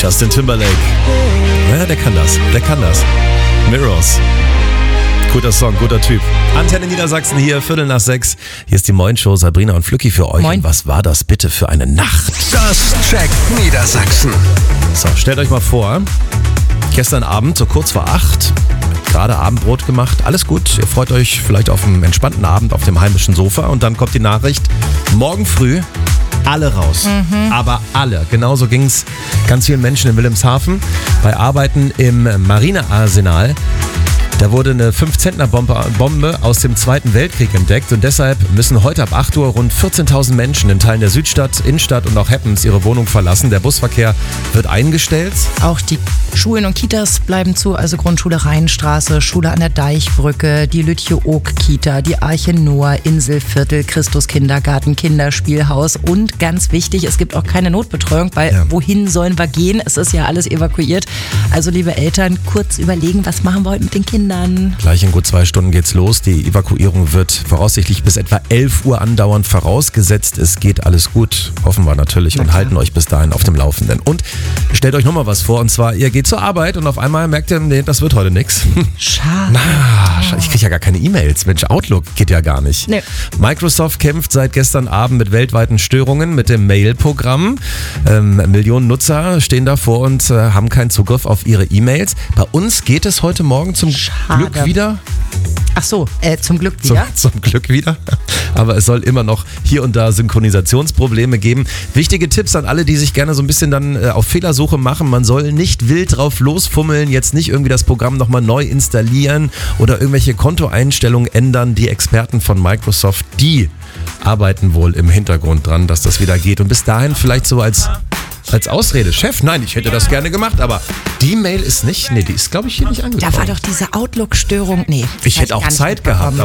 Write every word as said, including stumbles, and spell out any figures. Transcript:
Justin Timberlake. Ja, der kann das, der kann das. Mirrors. Guter Song, guter Typ. Antenne Niedersachsen hier, Viertel nach sechs. Hier ist die Moin-Show, Sabrina und Flücki für euch. Moin. Und was war das bitte für eine Nacht? Das checkt Niedersachsen. So, stellt euch mal vor, gestern Abend, so kurz vor acht, gerade Abendbrot gemacht, alles gut. Ihr freut euch vielleicht auf einen entspannten Abend auf dem heimischen Sofa und dann kommt die Nachricht, morgen früh alle raus. Mhm. Aber alle. Genauso ging es ganz vielen Menschen in Wilhelmshaven bei Arbeiten im Marinearsenal. Da wurde eine fünf-Zentner-Bombe Bombe aus dem Zweiten Weltkrieg entdeckt und deshalb müssen heute ab acht Uhr rund vierzehntausend Menschen in Teilen der Südstadt, Innenstadt und auch Heppens ihre Wohnung verlassen. Der Busverkehr wird eingestellt. Auch die Schulen und Kitas bleiben zu, also Grundschule Rheinstraße, Schule an der Deichbrücke, die Lütje-Oak-Kita, die Arche Noah, Inselviertel, Christus-Kindergarten, Kinderspielhaus und ganz wichtig, es gibt auch keine Notbetreuung, weil Ja. wohin sollen wir gehen? Es ist ja alles evakuiert. Also liebe Eltern, kurz überlegen, was machen wir heute mit den Kindern? Gleich in gut zwei Stunden geht's los. Die Evakuierung wird voraussichtlich bis etwa elf Uhr andauern, vorausgesetzt es geht alles gut. Hoffen wir natürlich und halten euch bis dahin auf dem Laufenden. Und stellt euch nochmal was vor, und zwar, ihr geht zur Arbeit und auf einmal merkt ihr, nee, das wird heute nichts. Schade. Na, ich kriege ja gar keine E-Mails. Mensch, Outlook geht ja gar nicht. Nee. Microsoft kämpft seit gestern Abend mit weltweiten Störungen mit dem Mail-Programm. Ähm, Millionen Nutzer stehen davor und äh, haben keinen Zugriff auf ihre E-Mails. Bei uns geht es heute Morgen zum Schade. Glück wieder. Ach so, äh, zum Glück Zum, wieder. zum Glück wieder. Aber es soll immer noch hier und da Synchronisationsprobleme geben. Wichtige Tipps an alle, die sich gerne so ein bisschen dann äh, auf Fehlersuche machen. Man soll nicht wild drauf losfummeln, jetzt nicht irgendwie das Programm nochmal neu installieren oder irgendwelche Kontoeinstellungen ändern. Die Experten von Microsoft, die arbeiten wohl im Hintergrund dran, dass das wieder geht. Und bis dahin vielleicht so als... Als Ausrede, Chef, nein, ich hätte das gerne gemacht, aber die Mail ist nicht, nee, die ist, glaube ich, hier nicht angekommen. Da war doch diese Outlook-Störung, nee. Ich hab hätte auch gar nicht Zeit mitbekommen. gehabt.